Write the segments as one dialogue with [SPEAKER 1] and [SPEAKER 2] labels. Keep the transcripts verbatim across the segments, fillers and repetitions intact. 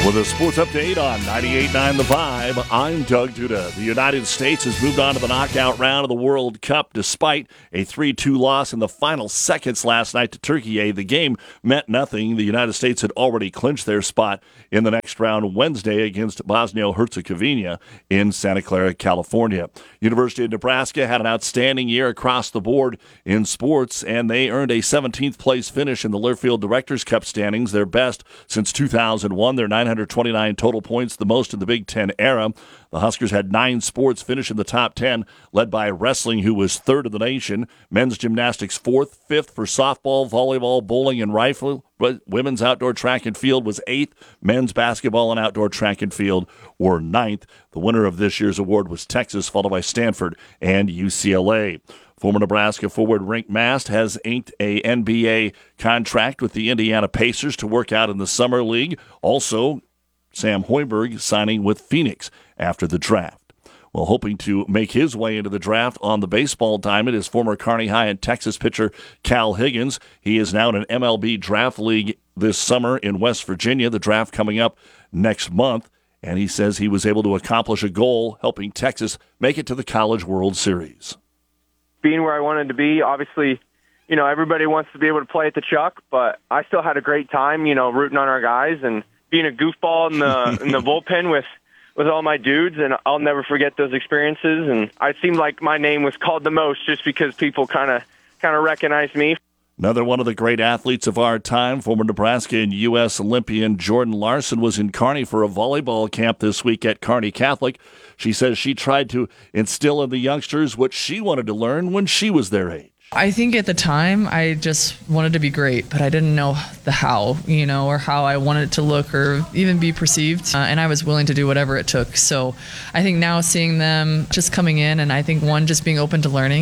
[SPEAKER 1] With a sports update on ninety-eight point nine The Vibe, I'm Doug Duda. The United States has moved on to the knockout round of the World Cup despite a three two loss in the final seconds last night to Turkey. The game meant nothing. The United States had already clinched their spot in the next round Wednesday against Bosnia-Herzegovina in Santa Clara, California. University of Nebraska had an outstanding year across the board in sports, and they earned a seventeenth place finish in the Learfield Directors' Cup standings, their best since two thousand one. Their nine hundred twenty-nine total points, the most in the Big Ten era. The Huskers had nine sports finish in the top ten, led by wrestling, who was third in the nation. Men's gymnastics fourth, fifth for softball, volleyball, bowling, and rifle. Women's outdoor track and field was eighth. Men's basketball and outdoor track and field were ninth. The winner of this year's award was Texas, followed by Stanford and U C L A. Former Nebraska forward Rink Mast has inked a N B A contract with the Indiana Pacers to work out in the Summer League. Also, Sam Hoiberg signing with Phoenix after the draft. Well, hoping to make his way into the draft on the baseball diamond is former Kearney High and Texas pitcher Cal Higgins. He is now in an M L B draft league this summer in West Virginia, the draft coming up next month. And he says he was able to accomplish a goal, helping Texas make it to the College World Series.
[SPEAKER 2] Being where I wanted to be, obviously, you know, everybody wants to be able to play at the Chuck, but I still had a great time, you know, rooting on our guys and being a goofball in the in the bullpen with, with all my dudes, and I'll never forget those experiences. And it seemed like my name was called the most just because people kind of kind of recognized me.
[SPEAKER 1] Another one of the great athletes of our time, former Nebraska and U S Olympian Jordan Larson, was in Kearney for a volleyball camp this week at Kearney Catholic. She says she tried to instill in the youngsters what she wanted to learn when she was their age.
[SPEAKER 3] I think at the time I just wanted to be great, but I didn't know the how, you know, or how I wanted it to look or even be perceived. Uh, and I was willing to do whatever it took. So I think now seeing them just coming in, and I think one, just being open to learning.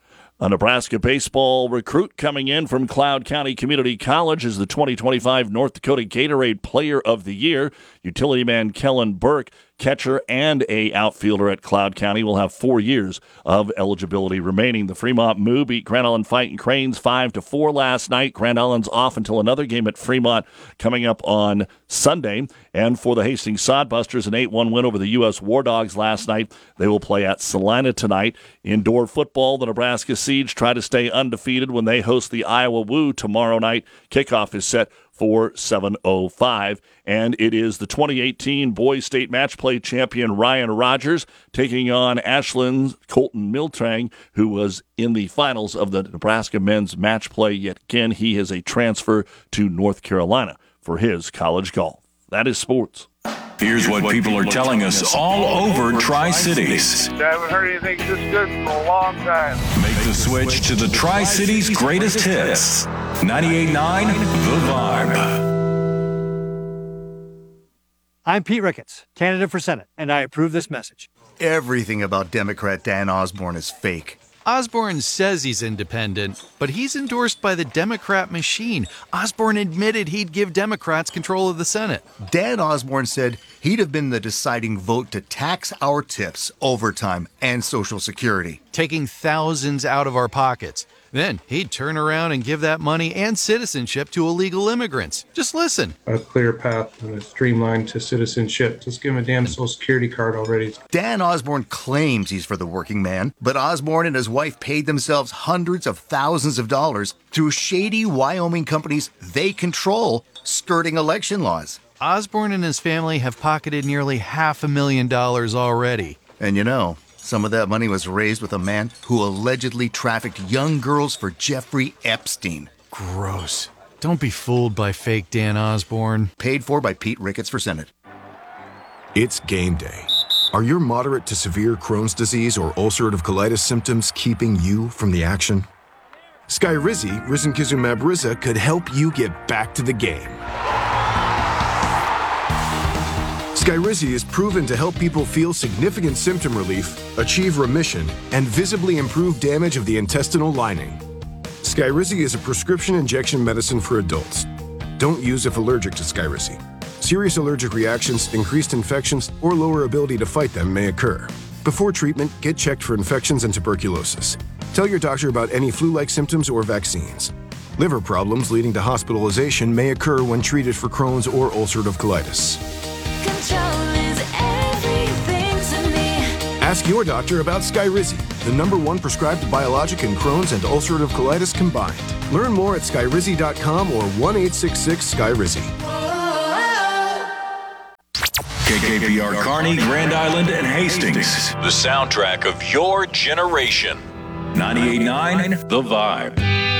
[SPEAKER 1] A Nebraska baseball recruit coming in from Cloud County Community College is the twenty twenty-five North Dakota Gatorade Player of the Year. Utility man Kellen Burke, catcher and a outfielder at Cloud County, will have four years of eligibility remaining. The Fremont Moo beat Grand Island Fighting Cranes five to four last night. Grand Island's off until another game at Fremont coming up on Sunday. And for the Hastings Sodbusters, an eight one win over the U S War Dogs last night. They will play at Salina tonight. Indoor football, the Nebraska Siege try to stay undefeated when they host the Iowa Woo tomorrow night. Kickoff is set for seven oh five. And it is the twenty eighteen Boys State Match Play champion Ryan Rogers taking on Ashland's Colton Miltrang, who was in the finals of the Nebraska Men's Match Play. Yet again, he is a transfer to North Carolina for his college golf. That is sports.
[SPEAKER 4] Here's what people are telling us all over Tri-Cities.
[SPEAKER 5] I haven't heard anything this good for a long time.
[SPEAKER 4] Make the switch to the Tri-Cities greatest hits. ninety-eight point nine The Vibe.
[SPEAKER 6] I'm Pete Ricketts, candidate for Senate, and I approve this message.
[SPEAKER 7] Everything about Democrat Dan Osborne is fake.
[SPEAKER 8] Osborne says he's independent, but he's endorsed by the Democrat machine. Osborne admitted he'd give Democrats control of the Senate.
[SPEAKER 7] Dan Osborne said he'd have been the deciding vote to tax our tips, overtime, and Social Security,
[SPEAKER 8] taking thousands out of our pockets. Then he'd turn around and give that money and citizenship to illegal immigrants. Just listen.
[SPEAKER 9] A clear path and a streamline to citizenship. Just give him a damn Social Security card already.
[SPEAKER 7] Dan Osborne claims he's for the working man, but Osborne and his wife paid themselves hundreds of thousands of dollars through shady Wyoming companies they control, skirting election laws.
[SPEAKER 8] Osborne and his family have pocketed nearly half a million dollars already.
[SPEAKER 7] And you know, some of that money was raised with a man who allegedly trafficked young girls for Jeffrey Epstein.
[SPEAKER 8] Gross. Don't be fooled by fake Dan Osborne.
[SPEAKER 7] Paid for by Pete Ricketts for Senate.
[SPEAKER 10] It's game day. Are your moderate to severe Crohn's disease or ulcerative colitis symptoms keeping you from the action? Skyrizi, risankizumab Riza, could help you get back to the game. Skyrizi is proven to help people feel significant symptom relief, achieve remission, and visibly improve damage of the intestinal lining. Skyrizi is a prescription injection medicine for adults. Don't use if allergic to Skyrizi. Serious allergic reactions, increased infections, or lower ability to fight them may occur. Before treatment, get checked for infections and tuberculosis. Tell your doctor about any flu-like symptoms or vaccines. Liver problems leading to hospitalization may occur when treated for Crohn's or ulcerative colitis.
[SPEAKER 11] control is everything to me.
[SPEAKER 10] Ask your doctor about Skyrizi, the number one prescribed biologic in Crohn's and ulcerative colitis combined. Learn more at skyrizi dot com or one eight six six Skyrizi.
[SPEAKER 4] K K P R Kearney, Grand Island, and Hastings. The soundtrack of your generation. ninety-eight point nine The Vibe.